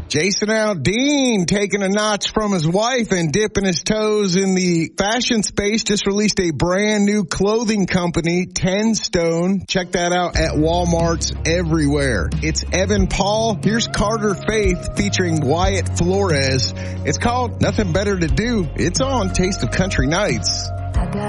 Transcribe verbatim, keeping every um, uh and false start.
Jason Aldean taking a notch from his wife and dipping his toes in the fashion space. Just released a brand new clothing company, ten stone. Check that out at Walmart's everywhere. It's Evan Paul. Here's Carter Faith featuring Wyatt Flores. It's called Nothing Better to Do. It's on Taste of Country Nights.